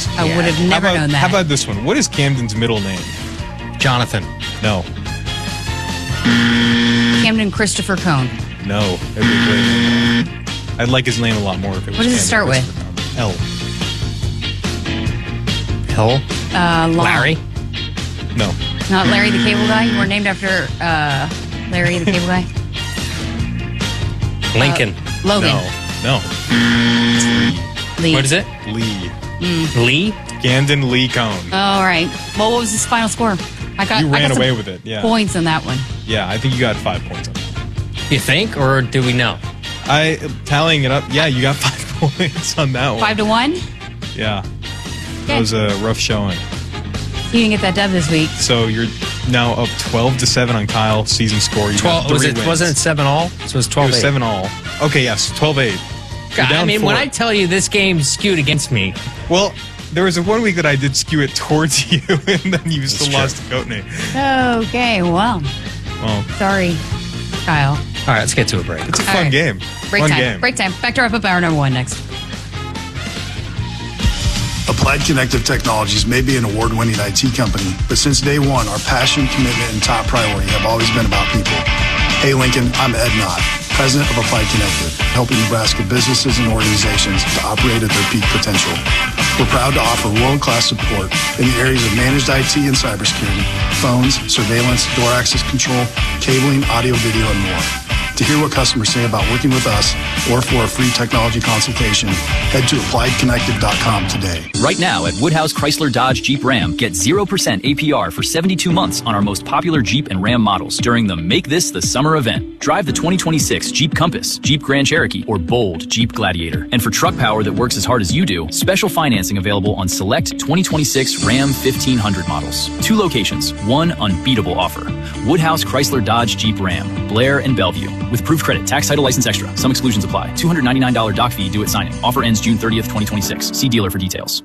I would have never known that. How about this one? What is Camden's middle name? Jonathan. No. Camden Christopher Cone. No. That'd be a great name. I'd like his name a lot more if it was What does it Camden start with? L. Long. Larry. No. Not Larry the Cable Guy? You were named after Larry the Cable Guy? Lincoln. Logan. No. Lee. What is it? Lee. Lee? Camden Lee Cone. All right. Well, what was his final score? I got away with it, yeah. Points on that one. Yeah, I think you got 5 points on that. You think, or do we know? Tallying it up, yeah, you got 5 points on that one. 5-1? Yeah. Okay. That was a rough showing. You didn't get that dub this week. So you're now up 12-7 on Kyle, season score. You 12, got 3 wins. wasn't it 7-all? So it was 12-8. It was 7-all. Okay, yes, 12-8. I mean, when I tell you this game skewed against me. Well, there was a 1 week that I did skew it towards you, and then you still lost to Coatney. Okay, well. Sorry, Kyle. All right, let's get to a break. It's a fun game. Break time. Back to wrap up hour number 1 next. Applied Connective Technologies may be an award-winning IT company, but since day one, our passion, commitment, and top priority have always been about people. Hey, Lincoln, I'm Ed Knott, president of Applied Connective, helping Nebraska businesses and organizations to operate at their peak potential. We're proud to offer world-class support in the areas of managed IT and cybersecurity, phones, surveillance, door access control, cabling, audio, video, and more. To hear what customers say about working with us or for a free technology consultation, head to appliedconnective.com today. Right now at Woodhouse Chrysler Dodge Jeep Ram, get 0% APR for 72 months on our most popular Jeep and Ram models during the Make This the Summer event. Drive the 2026 Jeep Compass, Jeep Grand Cherokee, or bold Jeep Gladiator. And for truck power that works as hard as you do, special financing available on select 2026 Ram 1500 models. 2 locations, 1 unbeatable offer. Woodhouse Chrysler Dodge Jeep Ram, Blair and Bellevue. With proof credit, tax, title, license extra. Some exclusions apply. $299 doc fee due at signing. Offer ends June 30th, 2026. See dealer for details.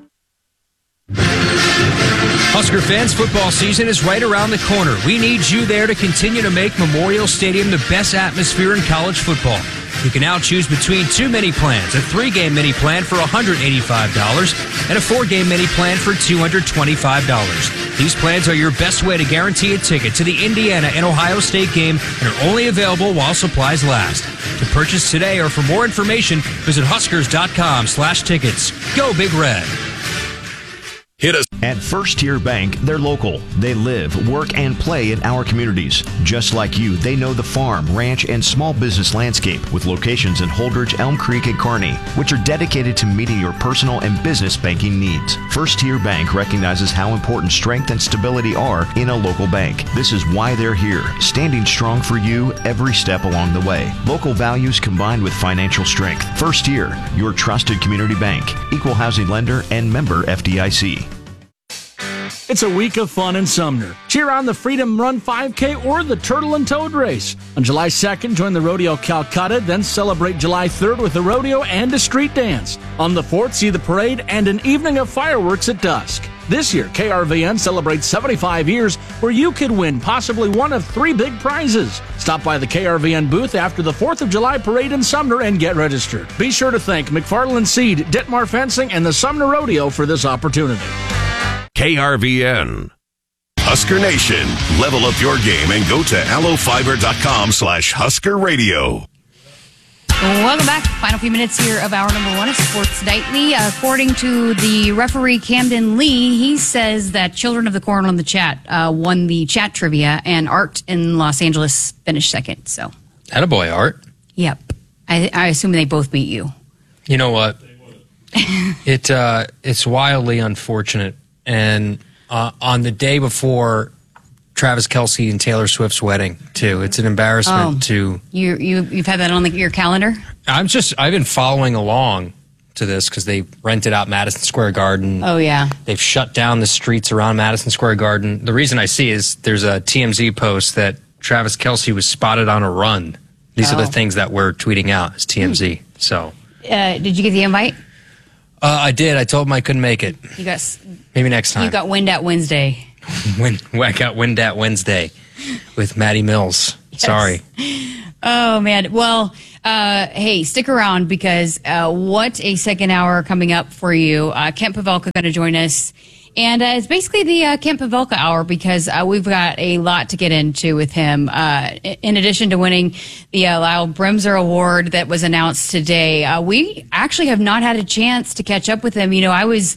Husker fans, football season is right around the corner. We need you there to continue to make Memorial Stadium the best atmosphere in college football. You can now choose between 2 mini plans, a 3-game mini plan for $185 and a 4-game mini plan for $225. These plans are your best way to guarantee a ticket to the Indiana and Ohio State game and are only available while supplies last. To purchase today or for more information, visit huskers.com/tickets. Go Big Red. Hit us. At First Tier Bank, they're local. They live, work, and play in our communities. Just like you, they know the farm, ranch, and small business landscape with locations in Holdridge, Elm Creek, and Kearney, which are dedicated to meeting your personal and business banking needs. First Tier Bank recognizes how important strength and stability are in a local bank. This is why they're here, standing strong for you every step along the way. Local values combined with financial strength. First Tier, your trusted community bank, equal housing lender, and member FDIC. It's a week of fun in Sumner. Cheer on the Freedom Run 5K or the Turtle and Toad Race. On July 2nd, join the Rodeo Calcutta, then celebrate July 3rd with a rodeo and a street dance. On the 4th, see the parade and an evening of fireworks at dusk. This year, KRVN celebrates 75 years where you could win possibly one of 3 big prizes. Stop by the KRVN booth after the 4th of July parade in Sumner and get registered. Be sure to thank McFarland Seed, Detmar Fencing, and the Sumner Rodeo for this opportunity. KRVN. Husker Nation. Level up your game and go to allofiber.com/Husker Radio. Welcome back. Final few minutes here of hour number 1 of Sports Nightly. According to the referee Camden Lee, he says that Children of the Corn on the Chat won the chat trivia, and Art in Los Angeles finished second. So, Attaboy, Art. Yep. I assume they both beat you. You know what? It's wildly unfortunate. And on the day before Travis Kelce and Taylor Swift's wedding, too, it's an embarrassment to. You've had that on your calendar? I've been following along to this because they rented out Madison Square Garden. Oh, yeah. They've shut down the streets around Madison Square Garden. The reason I see is there's a TMZ post that Travis Kelce was spotted on a run. These are the things that we're tweeting out as TMZ. So, did you get the invite? I did. I told him I couldn't make it. You got maybe next time. You got wind at Wednesday. I got wind at Wednesday with Maddie Mills. Yes. Sorry. Oh man. Well, Hey, stick around because what a second hour coming up for you. Kent Pavelka going to join us. And it's basically the Kent Pavelka hour because we've got a lot to get into with him. In addition to winning the Lyle Bremser Award that was announced today, we actually have not had a chance to catch up with him. I was,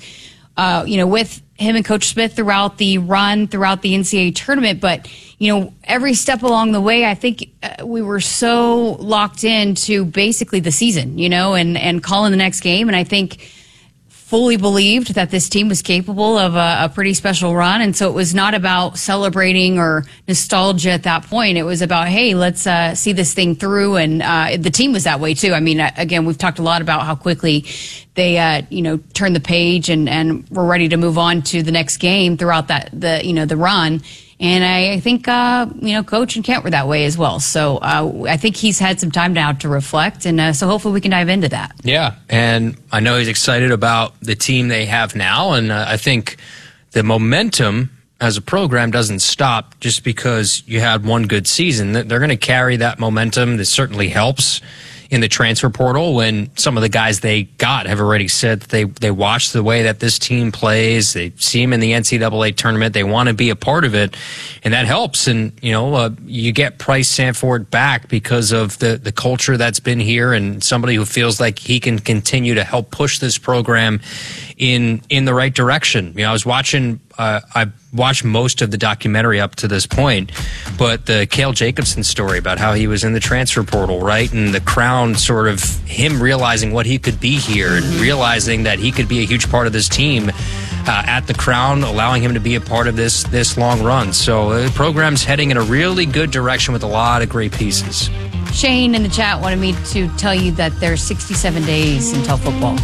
with him and Coach Smith throughout the NCAA tournament, but every step along the way, I think we were so locked into basically the season, and calling the next game. And I think fully believed that this team was capable of a pretty special run. And so it was not about celebrating or nostalgia at that point. It was about, hey, let's see this thing through. And the team was that way too. I mean, again, we've talked a lot about how quickly they, turned the page and were ready to move on to the next game throughout the run. And I think, Coach and Kent were that way as well. So I think he's had some time now to reflect. And so hopefully we can dive into that. Yeah. And I know he's excited about the team they have now. And I think the momentum as a program doesn't stop just because you had one good season. They're going to carry that momentum. This certainly helps in the transfer portal when some of the guys they got have already said that they watch the way that this team plays. They see him in the NCAA tournament. They want to be a part of it, and that helps. And, you get Price Sanford back because of the culture that's been here and somebody who feels like he can continue to help push this program in the right direction. I was watching I watched most of the documentary up to this point, but the Cale Jacobson story about how he was in the transfer portal, right? And the Crown sort of him realizing what he could be here and realizing that he could be a huge part of this team at the Crown, allowing him to be a part of this long run. So the program's heading in a really good direction with a lot of great pieces. Shane in the chat wanted me to tell you that there's 67 days until football.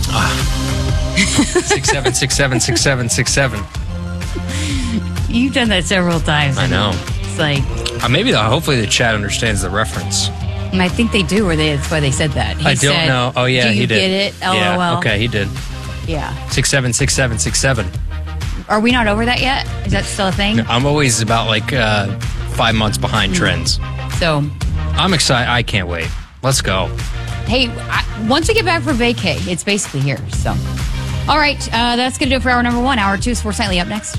6-7, 6-7, 6-7, 6-7. You've done that several times. I know. It's like hopefully the chat understands the reference. I think they do, that's why they said that. I don't know. Oh yeah, he did. Get it? LOL. Yeah, okay, he did. Yeah. 6-7, 6-7, 6-7. Are we not over that yet? Is that still a thing? I'm always about 5 months behind trends. So I'm excited. I can't wait. Let's go. Hey, once we get back from vacay, it's basically here. So, all right, that's going to do it for hour number 1. Hour 2, Sports Nightly up next.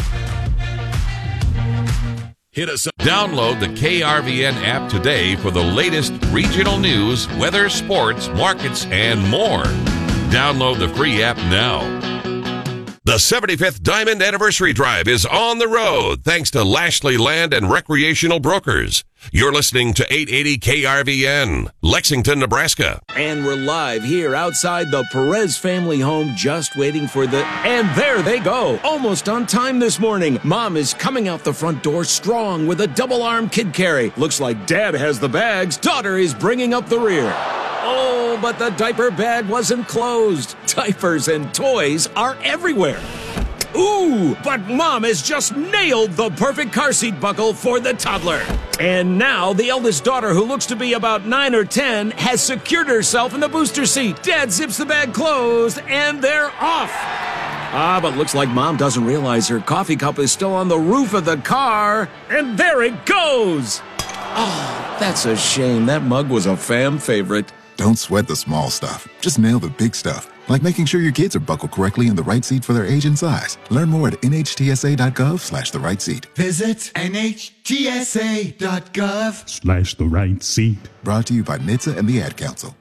Hit us up. Download the KRVN app today for the latest regional news, weather, sports, markets, and more. Download the free app now. The 75th Diamond Anniversary Drive is on the road thanks to Lashley Land and Recreational Brokers. You're listening to 880 KRVN, Lexington, Nebraska. And we're live here outside the Perez family home, just waiting for and there they go. Almost on time this morning. Mom is coming out the front door strong with a double-arm kid carry. Looks like Dad has the bags. Daughter is bringing up the rear. Oh, but the diaper bag wasn't closed. Diapers and toys are everywhere. Ooh, but Mom has just nailed the perfect car seat buckle for the toddler. And now the eldest daughter, who looks to be about 9 or 10, has secured herself in the booster seat. Dad zips the bag closed, and they're off. But looks like Mom doesn't realize her coffee cup is still on the roof of the car. And there it goes. Oh, that's a shame. That mug was a fam favorite. Don't sweat the small stuff. Just nail the big stuff. Like making sure your kids are buckled correctly in the right seat for their age and size. Learn more at nhtsa.gov/the right seat. Visit nhtsa.gov/the right seat. Brought to you by NHTSA and the Ad Council.